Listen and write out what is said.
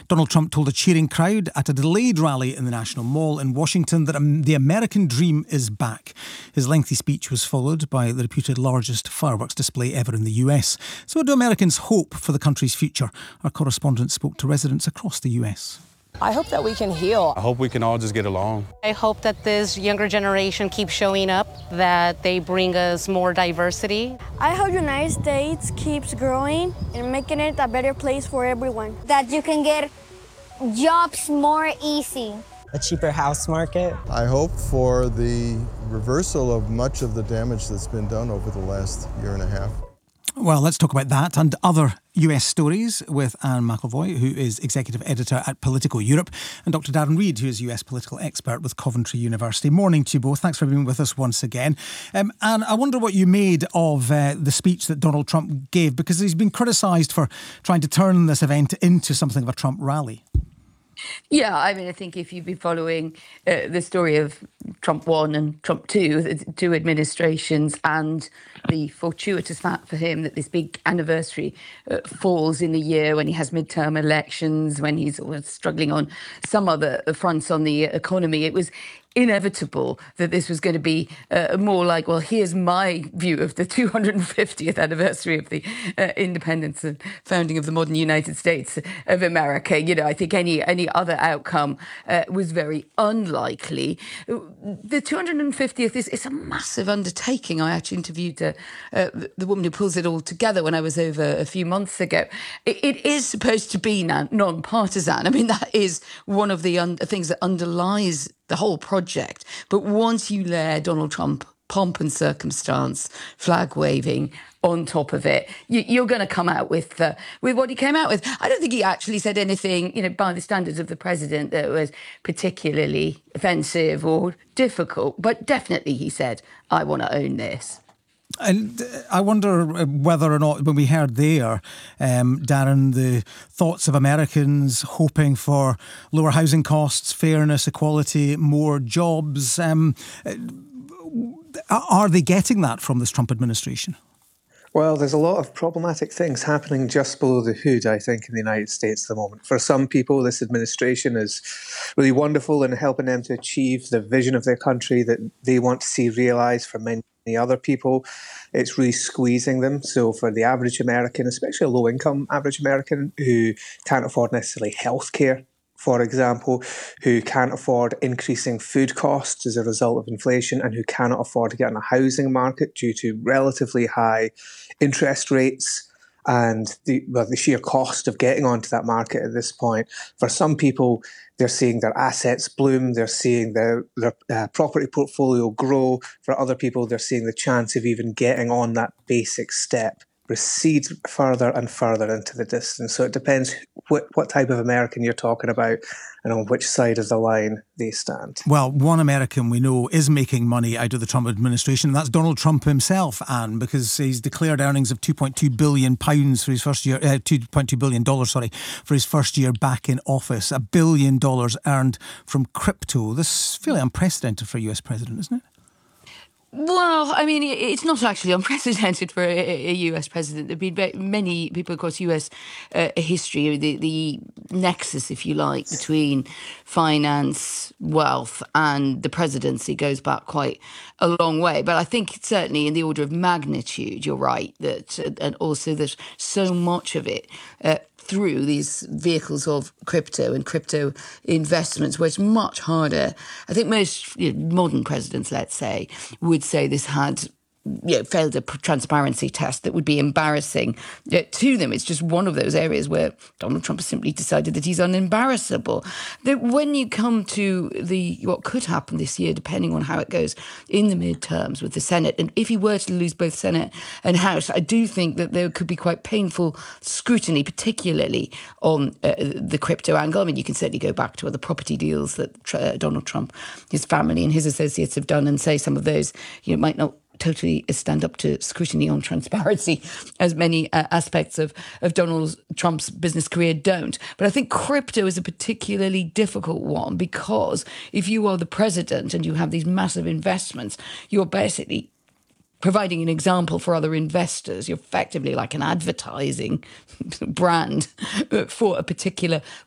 Donald Trump told a cheering crowd at a delayed rally in the National Mall in Washington that the American dream is back. His lengthy speech was followed by the reputed largest fireworks display ever in the US. So what do Americans hope for the country's future? Our correspondent spoke to residents across the US. I hope that we can heal. I hope we can all just get along. I hope that this younger generation keeps showing up, that they bring us more diversity. I hope the United States keeps growing and making it a better place for everyone. That you can get jobs more easy. A cheaper house market. I hope for the reversal of much of the damage that's been done over the last year and a half. Well, let's talk about that and other US stories with Anne McElvoy, who is Executive Editor at Political Europe, and Dr Darren Reid, who is US political expert with Coventry University. Morning to you both. Thanks for being with us once again. And I wonder what you made of the speech that Donald Trump gave, because he's been criticised for trying to turn this event into something of a Trump rally. Yeah, I mean, I think if you've been following the story of Trump 1 and Trump 2, the two administrations, and the fortuitous fact for him that this big anniversary falls in the year when he has midterm elections, when he's struggling on some other fronts on the economy, it was inevitable that this was going to be more like, well, here's my view of the 250th anniversary of the independence and founding of the modern United States of America. You know, I think any other outcome was very unlikely. The 250th is a massive undertaking. I actually interviewed the woman who pulls it all together when I was over a few months ago. It is supposed to be non-partisan. I mean, that is one of the things that underlies the whole project. But once you layer Donald Trump, pomp and circumstance, flag waving on top of it, you're going to come out with what he came out with. I don't think he actually said anything, you know, by the standards of the president, that was particularly offensive or difficult. But definitely he said, I want to own this. And I wonder whether or not, when we heard there, Darren, the thoughts of Americans hoping for lower housing costs, fairness, equality, more jobs, are they getting that from this Trump administration? Well, there's a lot of problematic things happening just below the hood, I think, in the United States at the moment. For some people, this administration is really wonderful in helping them to achieve the vision of their country that they want to see realised. For many other people, it's really squeezing them. So for the average American, especially a low-income average American who can't afford necessarily healthcare, for example, who can't afford increasing food costs as a result of inflation, and who cannot afford to get in a housing market due to relatively high interest rates and the sheer cost of getting onto that market at this point. For some people, they're seeing their assets bloom, they're seeing their property portfolio grow. For other people, they're seeing the chance of even getting on that basic step recede further and further into the distance. So it depends what type of American you're talking about and on which side of the line they stand. Well, one American we know is making money out of the Trump administration, and that's Donald Trump himself, Anne, because he's declared earnings of £2.2 billion for his first year, $2.2 billion, for his first year back in office. $1 billion earned from crypto. This is fairly unprecedented for a US president, isn't it? Well, I mean, it's not actually unprecedented for a US president. There have been many people across US history, the nexus, if you like, between finance, wealth and the presidency goes back quite a long way. But I think certainly in the order of magnitude, you're right, that and also that so much of it through these vehicles of crypto and crypto investments, where it's much harder. I think most modern presidents, let's say, would say this had failed a transparency test that would be embarrassing to them. It's just one of those areas where Donald Trump has simply decided that he's unembarrassable. That when you come to what could happen this year, depending on how it goes in the midterms with the Senate, and if he were to lose both Senate and House, I do think that there could be quite painful scrutiny, particularly on the crypto angle. I mean, you can certainly go back to other property deals that Donald Trump, his family and his associates have done and say some of those might not totally stand up to scrutiny on transparency, as many aspects of Donald Trump's business career don't. But I think crypto is a particularly difficult one, because if you are the president and you have these massive investments, you're basically providing an example for other investors. You're effectively like an advertising brand for a particular